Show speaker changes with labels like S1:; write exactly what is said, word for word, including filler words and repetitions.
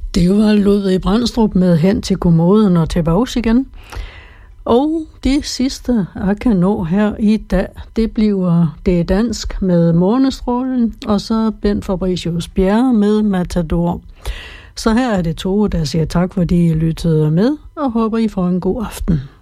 S1: Det var Ludvig Brandstrup med Hen til kommoden og tilbage igen. Og det sidste, jeg kan nå her i dag, det bliver Det dansk med Månestrålen, og så Bent Fabricius Bjerre med Matador. Så her er det to, der siger tak, fordi I lyttede med, og håber I får en god aften.